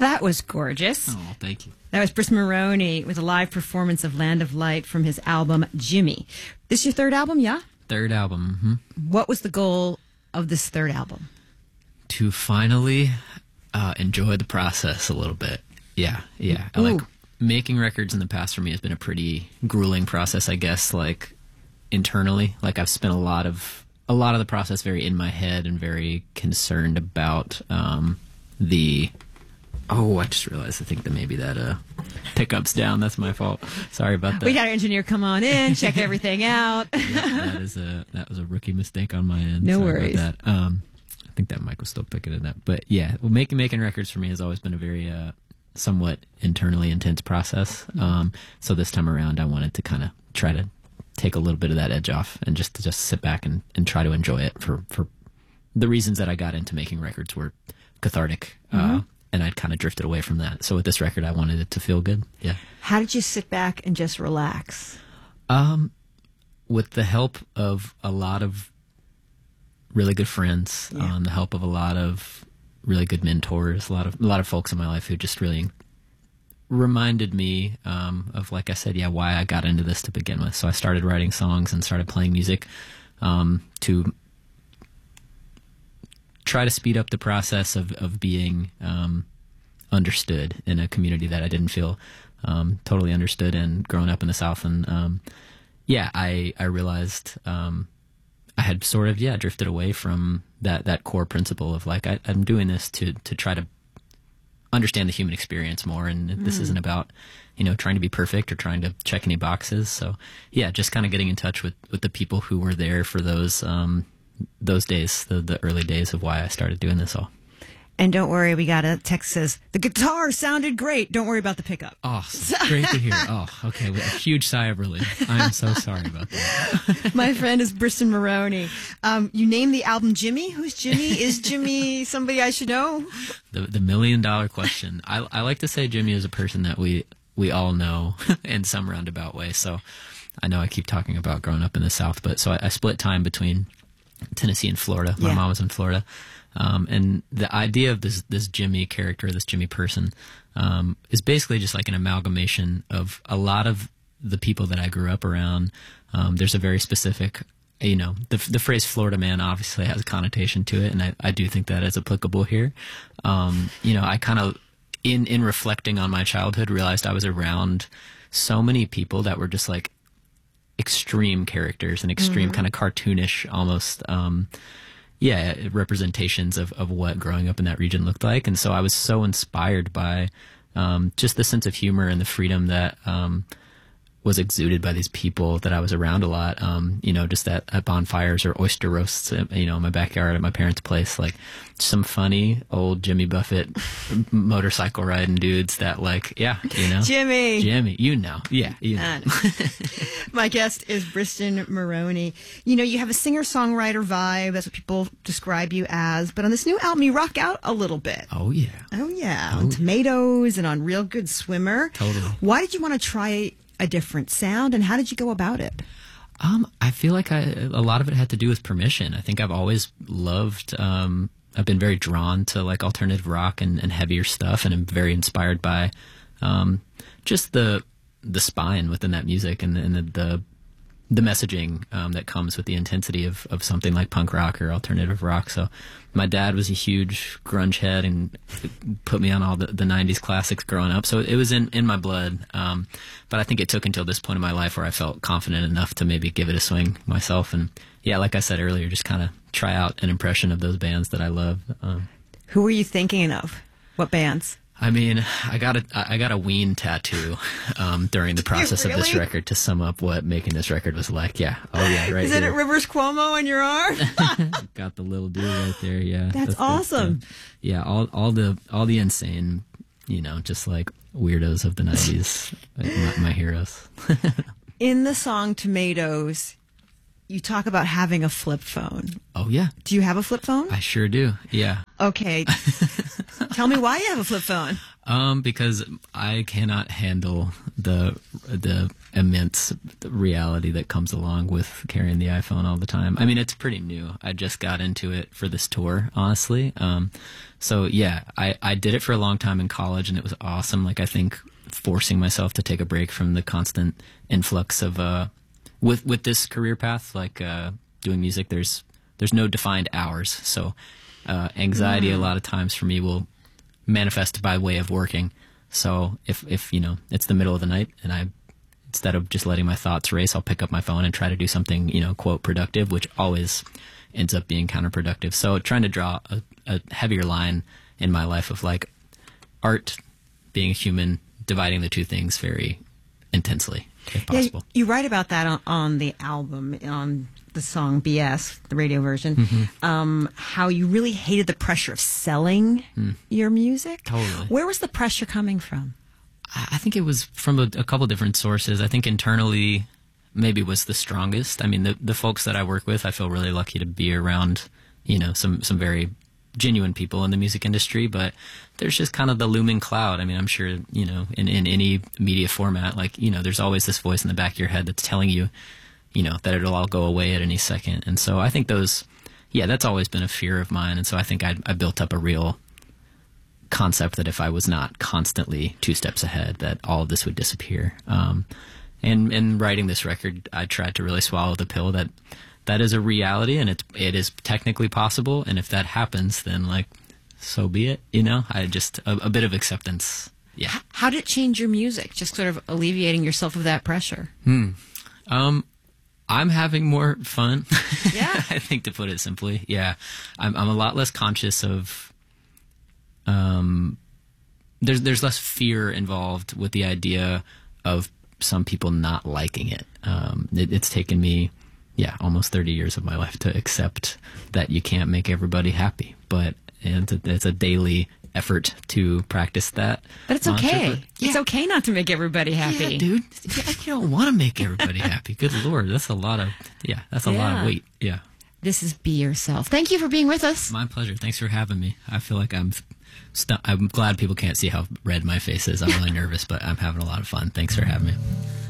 That was gorgeous. Oh, thank you. That was Briston Maroney with a live performance of Land of Light from his album Jimmy. This your third album, yeah? Third album. Mm-hmm. What was the goal of this third album? To finally enjoy the process a little bit. Yeah. Like making records in the past for me has been a pretty grueling process, I guess, like internally. Like I've spent a lot of the process very in my head and very concerned about I just realized I think that maybe that pickup's down. That's my fault. Sorry about that. We got our engineer come on in, check everything out. Yeah, that was a rookie mistake on my end. No Sorry worries. about that. I think that mic was still picking it up. But yeah, making records for me has always been a very somewhat internally intense process. So this time around, I wanted to kind of try to take a little bit of that edge off and just sit back and try to enjoy it for the reasons that I got into making records were cathartic. And I'd kind of drifted away from that. So with this record, I wanted it to feel good. Yeah. How did you sit back and just relax? With the help of a lot of really good friends, the help of a lot of really good mentors, a lot of folks in my life who just really reminded me of, like I said, why I got into this to begin with. So I started writing songs and started playing music to try to speed up the process of being understood in a community that I didn't feel totally understood in growing up in the South. And I realized I had sort of drifted away from that core principle of like I'm doing this to try to understand the human experience more, and this isn't about trying to be perfect or trying to check any boxes. So just kind of getting in touch with the people who were there for those days, the early days of why I started doing this all. And don't worry, we got a text says, the guitar sounded great. Don't worry about the pickup. Oh, great to hear. Oh, okay. A huge sigh of relief. I'm so sorry about that. My friend is Briston Maroney. You named the album Jimmy. Who's Jimmy? Is Jimmy somebody I should know? The $1 million question. I like to say Jimmy is a person that we all know in some roundabout way. So I know I keep talking about growing up in the South, but so I split time between Tennessee and Florida. My mom was in Florida. And the idea of this Jimmy character, this Jimmy person, is basically just like an amalgamation of a lot of the people that I grew up around. There's a very specific, the phrase Florida man obviously has a connotation to it, and I do think that is applicable here. I kind of, in reflecting on my childhood, realized I was around so many people that were just like extreme characters and extreme kind of cartoonish almost representations of what growing up in that region looked like. And so I was so inspired by just the sense of humor and the freedom that was exuded by these people that I was around a lot. Just at bonfires or oyster roasts, in my backyard at my parents' place, like some funny old Jimmy Buffett motorcycle riding dudes that Jimmy, yeah. My guest is Briston Maroney. You have a singer-songwriter vibe. That's what people describe you as. But on this new album, you rock out a little bit. Oh, yeah. On Tomatoes and on Real Good Swimmer. Totally. Why did you want to try a different sound, and how did you go about it? I feel like a lot of it had to do with permission. I think I've always loved, I've been very drawn to like alternative rock and heavier stuff, and I'm very inspired by just the spine within that music and the messaging that comes with the intensity of something like punk rock or alternative rock. So my dad was a huge grunge head and put me on all the 90s classics growing up. So it was in my blood. But I think it took until this point in my life where I felt confident enough to maybe give it a swing myself. And like I said earlier, just kind of try out an impression of those bands that I love. Who were you thinking of? What bands? I mean, I got a Ween tattoo during the process of this record to sum up what making this record was like. Yeah. Oh yeah, right. Is it at Rivers Cuomo on your arm? Got the little dude right there. Yeah. That's awesome. All the insane, just like weirdos of the 90s, like my heroes. In the song Tomatoes, you talk about having a flip phone. Oh, yeah. Do you have a flip phone? I sure do, yeah. Okay. Tell me why you have a flip phone. Because I cannot handle the immense reality that comes along with carrying the iPhone all the time. I mean, it's pretty new. I just got into it for this tour, honestly. So yeah, I did it for a long time in college, and it was awesome. Like, I think forcing myself to take a break from the constant influx of with this career path, like doing music, there's no defined hours. So anxiety a lot of times for me will manifest by way of working. So if you know, it's the middle of the night and instead of just letting my thoughts race, I'll pick up my phone and try to do something, you know, quote, productive, which always ends up being counterproductive. So trying to draw a heavier line in my life of like art, being a human, dividing the two things very intensely, if possible. Yeah, you write about that on the album, on the song BS, the radio version, how you really hated the pressure of selling your music. Totally. Where was the pressure coming from? I think it was from a couple different sources. I think internally maybe was the strongest. I mean, the folks that I work with, I feel really lucky to be around, you know, some very genuine people in the music industry, but there's just kind of the looming cloud. I mean, I'm sure, you know, in any media format, like, you know, there's always this voice in the back of your head that's telling you, you know, that it'll all go away at any second. And so I think that's always been a fear of mine. And so I think I built up a real concept that if I was not constantly 2 steps ahead, that all of this would disappear. And in writing this record, I tried to really swallow the pill that is a reality, and it is technically possible. And if that happens, then like, so be it. You know, I just a bit of acceptance. Yeah. How did it change your music? Just sort of alleviating yourself of that pressure. I'm having more fun. Yeah. I think, to put it simply. Yeah. I'm a lot less conscious of. There's less fear involved with the idea of some people not liking it. It's taken me, almost 30 years of my life to accept that you can't make everybody happy, but it's a daily effort to practice that. But it's okay. It's okay not to make everybody happy. Yeah, dude. You don't want to make everybody happy. Good Lord. That's a lot of lot of weight. Yeah. This is Be Yourself. Thank you for being with us. My pleasure. Thanks for having me. I feel like I'm glad people can't see how red my face is. I'm really nervous, but I'm having a lot of fun. Thanks for having me.